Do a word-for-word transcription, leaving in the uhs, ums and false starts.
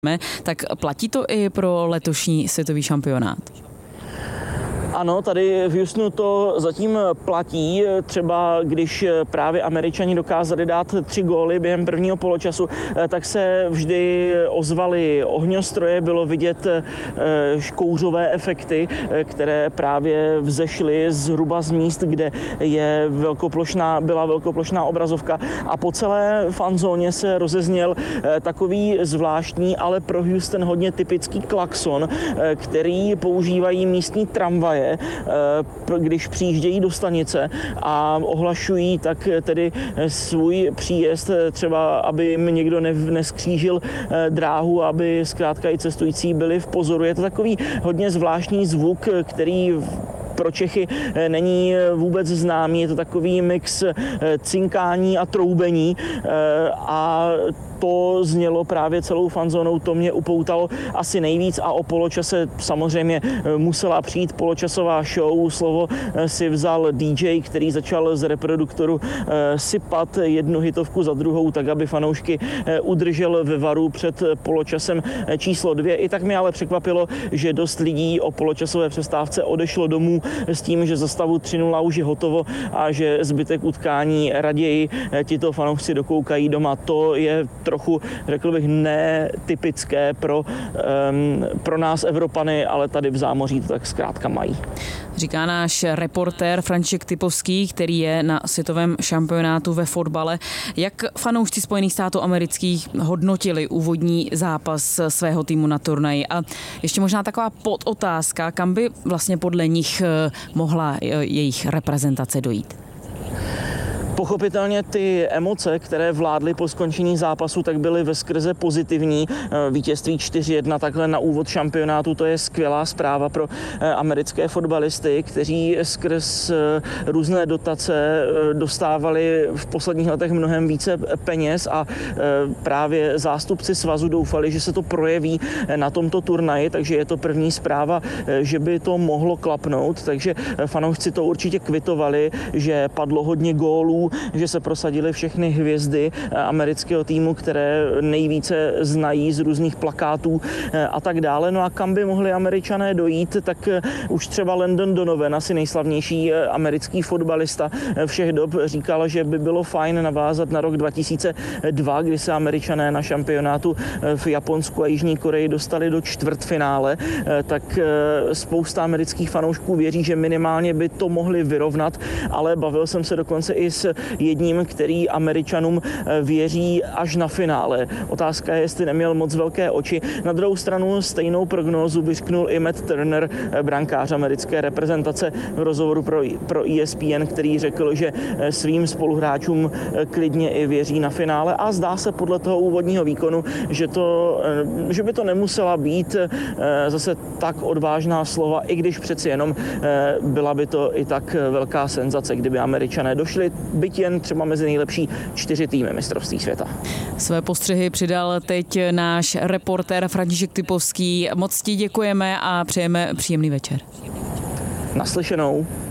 Tak platí to i pro letošní světový šampionát? Ano, tady v Houstonu to zatím platí. Třeba když právě Američani dokázali dát tři góly během prvního poločasu, tak se vždy ozvaly ohňostroje, bylo vidět kouřové efekty, které právě vzešly zhruba z míst, kde je velkoplošná, byla velkoplošná obrazovka, a po celé fanzóně se rozezněl takový zvláštní, ale pro Houston hodně typický klakson, který používají místní tramvaje, když přijíždějí do stanice a ohlašují tak tedy svůj příjezd, třeba aby jim někdo neskřížil dráhu, aby zkrátka i cestující byli v pozoru. Je to takový hodně zvláštní zvuk, který pro Čechy není vůbec známý. Je to takový mix cinkání a troubení a to znělo právě celou fanzónou, to mě upoutalo asi nejvíc, a o poločase samozřejmě musela přijít poločasová show. Slovo si vzal D J, který začal z reproduktoru sypat jednu hitovku za druhou, tak aby fanoušky udržel ve varu před poločasem číslo dvě. I tak mě ale překvapilo, že dost lidí o poločasové přestávce odešlo domů s tím, že za stavu tři nula už je hotovo a že zbytek utkání raději tito fanoušci dokoukají doma. To je trochu, řekl bych, netypické pro, um, pro nás Evropany, ale tady v zámoří to tak zkrátka mají. Říká náš reportér František Typovský, který je na světovém šampionátu ve fotbale. Jak fanoušci Spojených států amerických hodnotili úvodní zápas svého týmu na turnaji? A ještě možná taková podotázka, kam by vlastně podle nich mohla jejich reprezentace dojít? Pochopitelně ty emoce, které vládly po skončení zápasu, tak byly veskrze pozitivní. Vítězství čtyři jedna takhle na úvod šampionátu, to je skvělá zpráva pro americké fotbalisty, kteří skrz různé dotace dostávali v posledních letech mnohem více peněz, a právě zástupci svazu doufali, že se to projeví na tomto turnaji, takže je to první zpráva, že by to mohlo klapnout, takže fanoušci to určitě kvitovali, že padlo hodně gólů, že se prosadily všechny hvězdy amerického týmu, které nejvíce znají z různých plakátů a tak dále. No a kam by mohli Američané dojít, tak už třeba Landon Donovan, asi nejslavnější americký fotbalista všech dob, říkal, že by bylo fajn navázat na rok dva tisíce dva, kdy se Američané na šampionátu v Japonsku a Jižní Koreji dostali do čtvrtfinále, tak spousta amerických fanoušků věří, že minimálně by to mohli vyrovnat, ale bavil jsem se dokonce i s jedním, který Američanům věří až na finále. Otázka je, jestli neměl moc velké oči. Na druhou stranu stejnou prognózu vyřknul i Matt Turner, brankář americké reprezentace, v rozhovoru pro, pro E S P N, který řekl, že svým spoluhráčům klidně i věří na finále, a zdá se podle toho úvodního výkonu, že, to, že by to nemusela být zase tak odvážná slova, i když přeci jenom byla by to i tak velká senzace, kdyby Američané došli byť jen třeba mezi nejlepší čtyři týmy mistrovství světa. Své postřehy přidal teď náš reportér František Typovský. Moc ti děkujeme a přejeme příjemný večer. Naslyšenou.